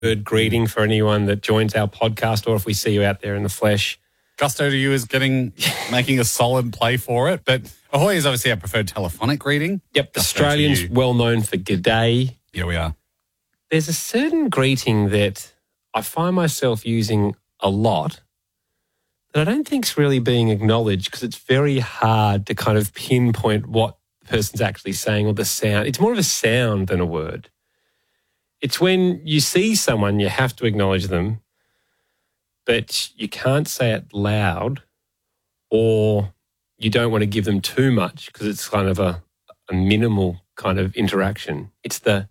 preferred greeting for anyone that joins our podcast or if we see you out there in the flesh. Gusto to you is making a solid play for it, but ahoy is obviously our preferred telephonic greeting. Yep, Australians well known for g'day. Yeah, we are. There's a certain greeting that I find myself using a lot that I don't think's really being acknowledged because it's very hard to kind of pinpoint what the person's actually saying or the sound. It's more of a sound than a word. It's when you see someone, you have to acknowledge them, but you can't say it loud or you don't want to give them too much because it's kind of a minimal kind of interaction. It's the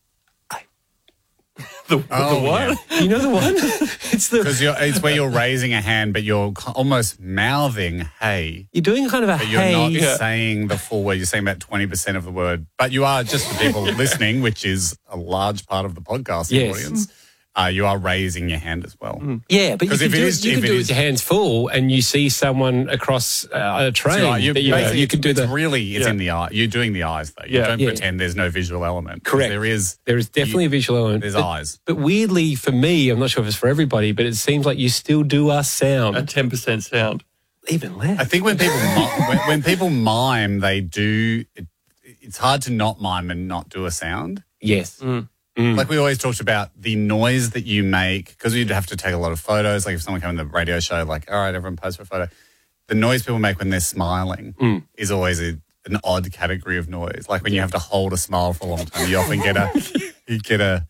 what? Yeah. You know the one? Because it's where you're raising a hand, but you're almost mouthing "hey." You're doing kind of a but you're hey. not saying the full word. You're saying about 20% of the word, but you are, just for people listening, which is a large part of the podcasting audience. You are raising your hand as well. Yeah, but you can do it with your hands full and you see someone across a train. Right. You can do it's in the eye. You're doing the eyes, though. You don't pretend there's no visual element. Correct. There is definitely a visual element. There's eyes. But weirdly, for me, I'm not sure if it's for everybody, but it seems like you still do a sound. A 10% sound. Even less. I think when people when people mime, they do. It's hard to not mime and not do a sound. Yes. Like we always talked about the noise that you make, because you'd have to take a lot of photos. Like if someone came on the radio show, like, all right, everyone pose for a photo. The noise people make when they're smiling is always an odd category of noise. Like when you have to hold a smile for a long time, you often get a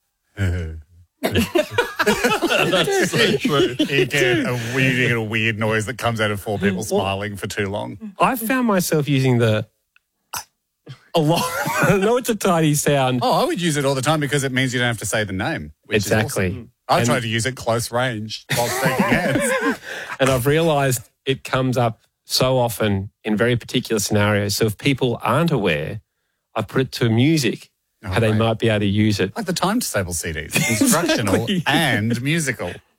That's so true. you get a weird noise that comes out of four people smiling for too long. I found myself using the a lot. I know it's a tiny sound. Oh, I would use it all the time because it means you don't have to say the name. Which Exactly. Is awesome. I try to use it close range while shaking hands. And I've realised it comes up so often in very particular scenarios. So if people aren't aware, I put it to music, how they might be able to use it. Like the time disabled CDs, instructional and musical.